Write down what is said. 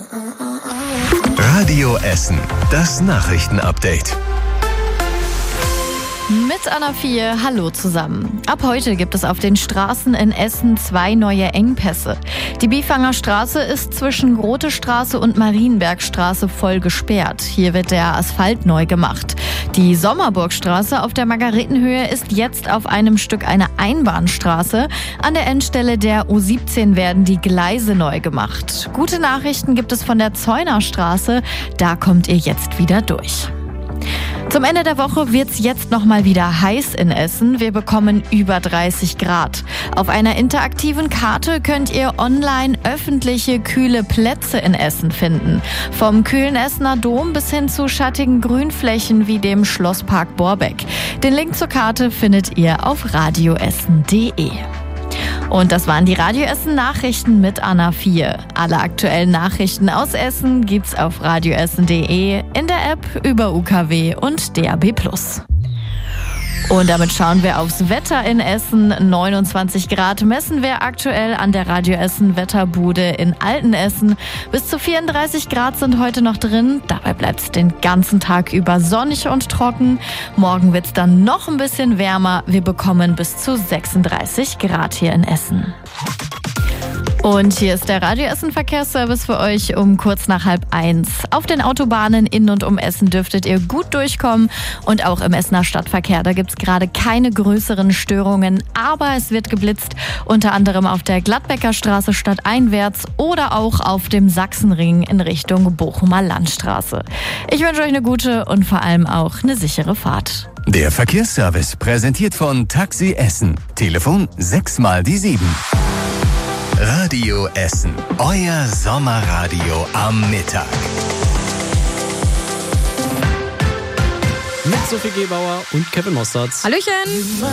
Radio Essen, das Nachrichtenupdate. Mit Anna 4, hallo zusammen. Ab heute gibt es auf den Straßen in Essen 2 neue Engpässe. Die Bifanger Straße ist zwischen Grote Straße und Marienbergstraße voll gesperrt. Hier wird der Asphalt neu gemacht. Die Sommerburgstraße auf der Margaretenhöhe ist jetzt auf einem Stück eine Einbahnstraße. An der Endstelle der U17 werden die Gleise neu gemacht. Gute Nachrichten gibt es von der Zeunerstraße. Da kommt ihr jetzt wieder durch. Zum Ende der Woche wird's jetzt nochmal wieder heiß in Essen. Wir bekommen über 30 Grad. Auf einer interaktiven Karte könnt ihr online öffentliche kühle Plätze in Essen finden. Vom kühlen Essener Dom bis hin zu schattigen Grünflächen wie dem Schlosspark Borbeck. Den Link zur Karte findet ihr auf radioessen.de. Und das waren die Radio Essen Nachrichten mit Anna 4. Alle aktuellen Nachrichten aus Essen gibt's auf radioessen.de, in der App, über UKW und DAB+. Und damit schauen wir aufs Wetter in Essen. 29 Grad messen wir aktuell an der Radio Essen Wetterbude in Altenessen. Bis zu 34 Grad sind heute noch drin. Dabei bleibt es den ganzen Tag über sonnig und trocken. Morgen wird es dann noch ein bisschen wärmer. Wir bekommen bis zu 36 Grad hier in Essen. Und hier ist der Radio Essen Verkehrsservice für euch um kurz nach 12:30. Auf den Autobahnen in und um Essen dürftet ihr gut durchkommen und auch im Essener Stadtverkehr. Da gibt's gerade keine größeren Störungen, aber es wird geblitzt, unter anderem auf der Gladbecker Straße stadteinwärts oder auch auf dem Sachsenring in Richtung Bochumer Landstraße. Ich wünsche euch eine gute und vor allem auch eine sichere Fahrt. Der Verkehrsservice präsentiert von Taxi Essen. Telefon 6x7. Radio Essen, euer Sommerradio am Mittag. Mit Sophie Gebauer und Kevin Mostert. Hallöchen!